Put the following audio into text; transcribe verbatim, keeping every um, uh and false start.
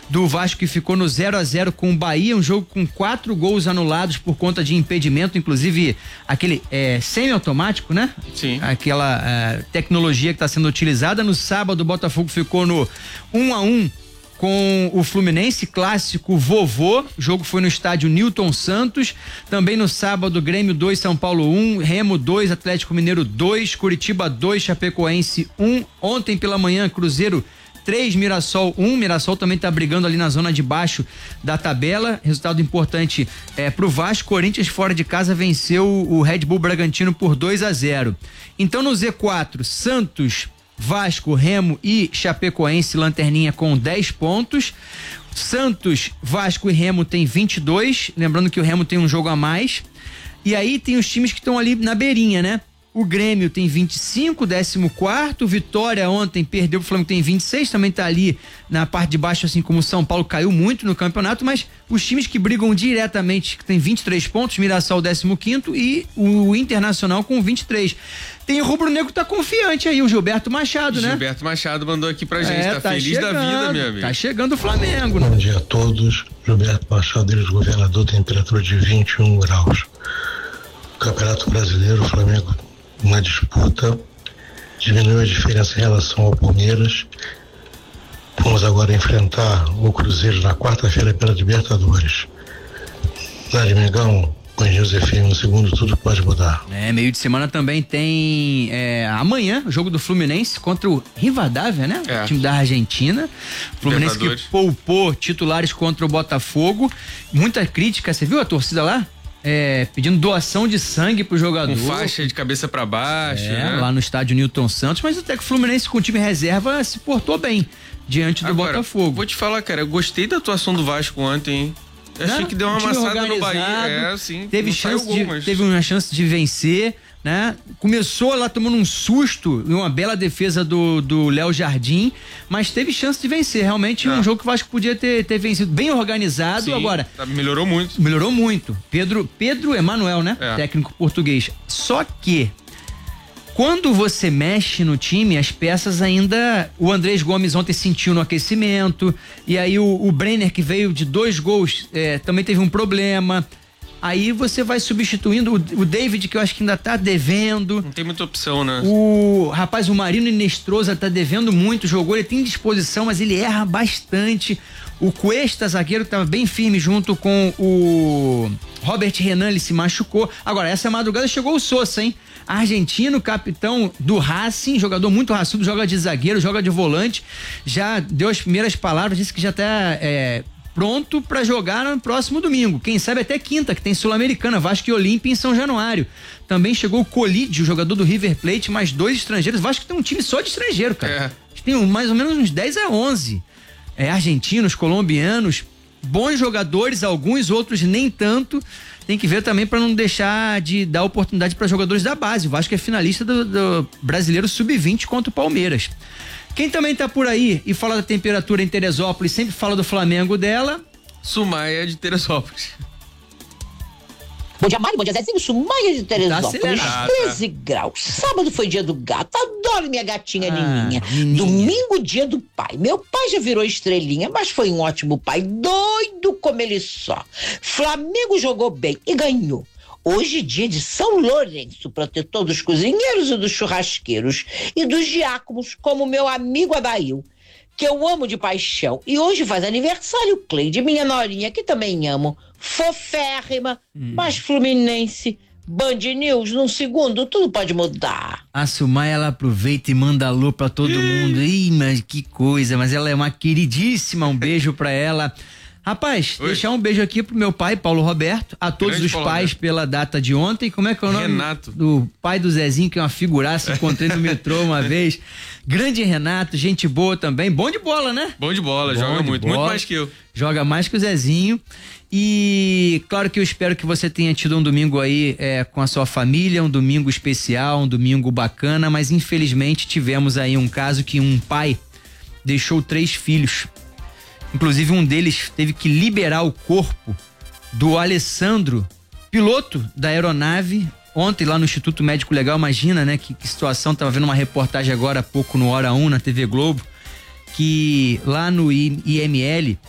do Vasco, que ficou no zero a zero com o Bahia, um jogo com quatro gols anulados por conta de impedimento, inclusive aquele é, semi-automático, né? Sim. Aquela é, tecnologia que está sendo utilizada. No sábado, o Botafogo ficou no um a um com o Fluminense, clássico vovô. O jogo foi no estádio Newton Santos. Também no sábado, Grêmio dois, São Paulo um, Remo dois, Atlético Mineiro dois, Curitiba dois, Chapecoense um. Ontem pela manhã, Cruzeiro três, Mirassol um. Mirassol também tá brigando ali na zona de baixo da tabela. Resultado importante é, pro Vasco. Corinthians fora de casa venceu o Red Bull Bragantino por dois a zero. Então no Z quatro, Santos, Vasco, Remo e Chapecoense, lanterninha com dez pontos. Santos, Vasco e Remo tem vinte e dois, lembrando que o Remo tem um jogo a mais. E aí tem os times que estão ali na beirinha, né? O Grêmio tem vinte e cinco, décimo quarto. Vitória ontem perdeu, o Flamengo tem vinte e seis, também tá ali na parte de baixo, assim como o São Paulo caiu muito no campeonato, mas os times que brigam diretamente, que tem vinte e três pontos, Mirassol décimo quinto e o Internacional com vinte e três. Tem o Rubro Negro que tá confiante aí, o Gilberto Machado, né? Gilberto Machado mandou aqui pra gente, é, tá, tá feliz chegando, da vida, meu amigo. Tá chegando o Flamengo, né? Bom dia a todos. Gilberto Machado, ex-governador, temperatura de vinte e um graus. Campeonato Brasileiro, o Flamengo uma disputa, diminuiu a diferença em relação ao Palmeiras. Vamos agora enfrentar o Cruzeiro na quarta-feira pela Libertadores. Na de Mengão, com News F M no segundo, tudo pode mudar. É, meio de semana também tem é, amanhã o jogo do Fluminense contra o Rivadavia, né? É. O time da Argentina. Fluminense que poupou titulares contra o Botafogo. Muita crítica, você viu a torcida lá? É, pedindo doação de sangue pro jogador. Com faixa de cabeça pra baixo, é, né? Lá no estádio Newton Santos, mas até que o Fluminense com o time reserva se portou bem diante do Agora, Botafogo. Vou te falar, cara, eu gostei da atuação do Vasco ontem, hein? Eu achei Não, que deu uma um time amassada no Bahia. organizado, É, sim. Teve, não saiu chance gol, de, mas... teve uma chance de vencer, né? Começou lá tomando um susto e uma bela defesa do do Léo Jardim, mas teve chance de vencer. Realmente É. um jogo que o Vasco podia ter, ter vencido, bem organizado. Sim, agora. melhorou muito. Melhorou muito. Pedro, Pedro Emanuel, né? É. Técnico português. Só que quando você mexe no time, as peças ainda... O Andrés Gomes ontem sentiu no aquecimento, e aí o, o Brenner, que veio de dois gols, é, também teve um problema. Aí você vai substituindo o, o David, que eu acho que ainda tá devendo. Não tem muita opção, né? O rapaz, o Marino Inestrosa tá devendo muito, jogou, ele tem disposição, mas ele erra bastante. O Cuesta, zagueiro, que tava bem firme junto com o Robert Renan, ele se machucou. Agora, essa madrugada chegou o Sousa, hein? Argentino, capitão do Racing, jogador muito raçudo, joga de zagueiro, joga de volante, já deu as primeiras palavras, disse que já tá é, pronto para jogar no próximo domingo, quem sabe até quinta, que tem Sul-Americana, Vasco e Olímpia em São Januário. Também chegou o Colídio, jogador do River Plate, mais dois estrangeiros. Vasco tem um time só de estrangeiro, cara. É. Tem mais ou menos uns dez a onze. É, argentinos, colombianos, bons jogadores, alguns, outros nem tanto. Tem que ver também para não deixar de dar oportunidade para jogadores da base. O Vasco é finalista do, do Brasileiro sub vinte contra o Palmeiras. Quem também tá por aí e fala da temperatura em Teresópolis, sempre fala do Flamengo dela. Sumaia de Teresópolis. Bom dia, Mário. Bom dia, Zezinho. Sumaia de Teresópolis. Tá treze graus. Sábado foi dia do gato. Adoro minha gatinha Ah, Nininha. Nininha. Domingo, dia do pai. Meu pai já virou estrelinha, mas foi um ótimo pai. Doido como ele só. Flamengo jogou bem e ganhou. Hoje, dia de São Lourenço, protetor dos cozinheiros e dos churrasqueiros e dos diáconos, como meu amigo Adail, que eu amo de paixão. E hoje faz aniversário Cleide, minha norinha, que também amo. Foférrima, hum. mas fluminense. Band News, num segundo, tudo pode mudar. A Sumaia, ela aproveita e manda alô pra todo mundo. Ih, mas que coisa, mas ela é uma queridíssima, um beijo pra ela. Rapaz, Oi. deixar um beijo aqui pro meu pai, Paulo Roberto, a todos Grande os Paulo pais Roberto. pela data de ontem. Como é que é o nome? Renato. Do pai do Zezinho, que é uma figuraça, encontrei no metrô uma vez. Grande Renato, gente boa também, bom de bola, né? Bom de bola, Bom joga de muito, bola. muito mais que eu. Joga mais que o Zezinho. E claro que eu espero que você tenha tido um domingo aí é, com a sua família, um domingo especial, um domingo bacana, mas infelizmente tivemos aí um caso que um pai deixou três filhos. Inclusive um deles teve que liberar o corpo do Alessandro, piloto da aeronave, ontem lá no Instituto Médico Legal. Imagina, né, que, que situação. Tava vendo uma reportagem agora há pouco no Hora um, na T V Globo, que lá no I M L